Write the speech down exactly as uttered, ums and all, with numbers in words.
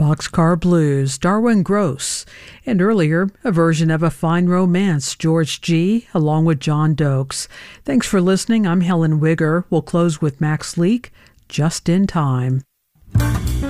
Boxcar Blues, Darwin Gross, and earlier, a version of A Fine Romance, George G., along with John Dokes. Thanks for listening. I'm Helen Wigger. We'll close with Max Leake, Just in Time.